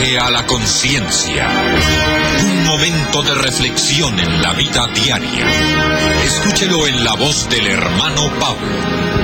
viaje a la conciencia. Un momento de reflexión en la vida diaria. Escúchelo en la voz del hermano Pablo.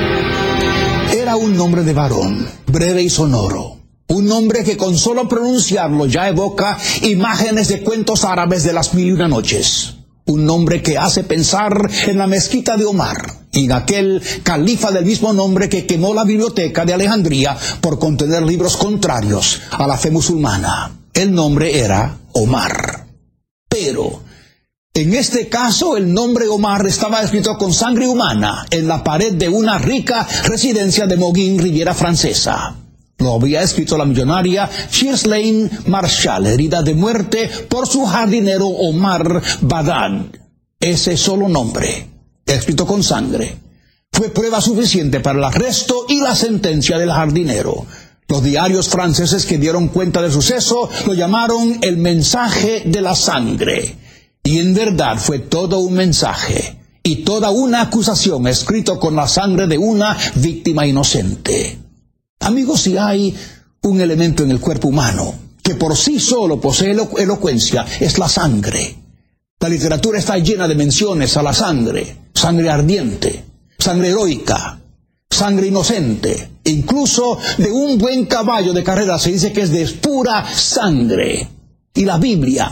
Era un nombre de varón, breve y sonoro. Un nombre que con solo pronunciarlo ya evoca imágenes de cuentos árabes de las 1001 noches. Un nombre que hace pensar en la mezquita de Omar y en aquel califa del mismo nombre que quemó la biblioteca de Alejandría por contener libros contrarios a la fe musulmana. El nombre era Omar. Pero en este caso el nombre Omar estaba escrito con sangre humana en la pared de una rica residencia de Moguín, Riviera Francesa. Lo había escrito la millonaria Ghislaine Marshall, herida de muerte por su jardinero Omar Badad. Ese solo nombre, escrito con sangre, fue prueba suficiente para el arresto y la sentencia del jardinero. Los diarios franceses que dieron cuenta del suceso lo llamaron el mensaje de la sangre. Y en verdad fue todo un mensaje y toda una acusación escrito con la sangre de una víctima inocente. Amigos, si hay un elemento en el cuerpo humano que por sí solo posee elocuencia, es la sangre. La literatura está llena de menciones a la sangre, sangre ardiente, sangre heroica, sangre inocente. Incluso de un buen caballo de carrera se dice que es de pura sangre. Y la Biblia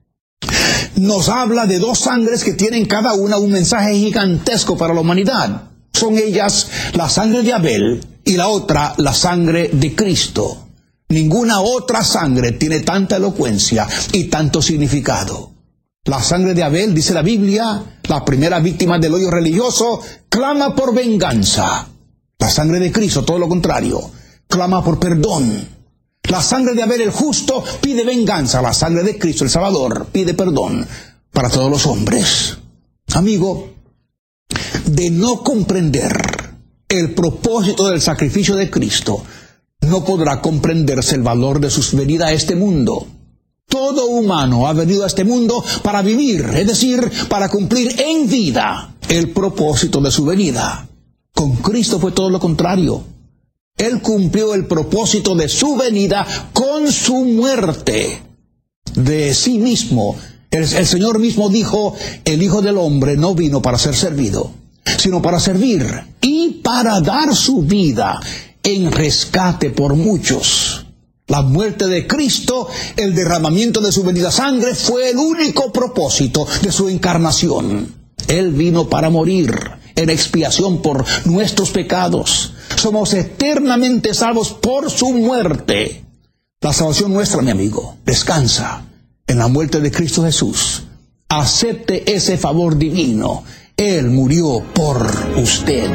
nos habla de dos sangres que tienen cada una un mensaje gigantesco para la humanidad. Son ellas la sangre de Abel y la otra la sangre de Cristo. Ninguna otra sangre tiene tanta elocuencia y tanto significado. La sangre de Abel, dice la Biblia, la primera víctima del odio religioso, clama por venganza. La sangre de Cristo, todo lo contrario, clama por perdón. La sangre de Abel el justo pide venganza. La sangre de Cristo el Salvador pide perdón para todos los hombres. Amigo, de no comprender el propósito del sacrificio de Cristo, no podrá comprenderse el valor de su venida a este mundo. Todo humano ha venido a este mundo para vivir, es decir, para cumplir en vida el propósito de su venida. Con Cristo fue todo lo contrario. Él cumplió el propósito de su venida con su muerte de sí mismo. El Señor mismo dijo, el Hijo del Hombre no vino para ser servido, sino para servir y para dar su vida en rescate por muchos. La muerte de Cristo, el derramamiento de su bendita sangre, fue el único propósito de su encarnación. Él vino para morir en expiación por nuestros pecados. Somos eternamente salvos por su muerte. La salvación nuestra, mi amigo, descansa en la muerte de Cristo Jesús. Acepte ese favor divino. Él murió por usted.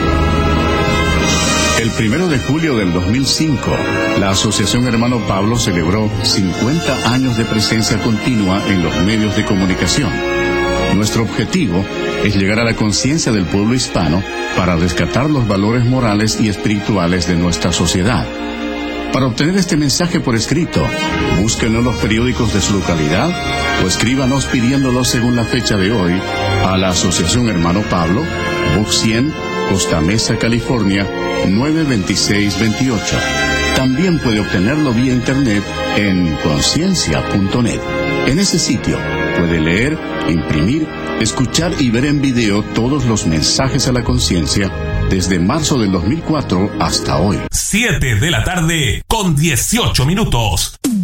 El 1 de julio del 2005, la Asociación Hermano Pablo celebró 50 años de presencia continua en los medios de comunicación. Nuestro objetivo es llegar a la conciencia del pueblo hispano para rescatar los valores morales y espirituales de nuestra sociedad. Para obtener este mensaje por escrito, búsquenlo en los periódicos de su localidad o escríbanos pidiéndolo según la fecha de hoy a la Asociación Hermano Pablo, Box 100, Costa Mesa, California, 92628. También puede obtenerlo vía internet en conciencia.net. En ese sitio puede leer, imprimir, escuchar y ver en video todos los mensajes a la conciencia desde marzo del 2004 hasta hoy. 7 de la tarde con 18 minutos.